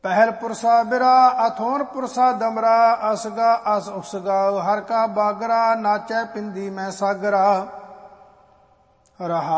ਪਹਿਲ ਪੁਰਸਾ ਬਿਰਾ ਅਥੋਨ ਪੁਰਸਾ ਦਮਰਾ ਅਸਗਾ ਅਸ ਉਸਗਾ ਹਰ ਕਾ ਬਾਗਰਾ ਨਾਚੈ ਪਿੰਦੀ ਮੈਂ ਸਾਗਰਾ ਰਹਾ।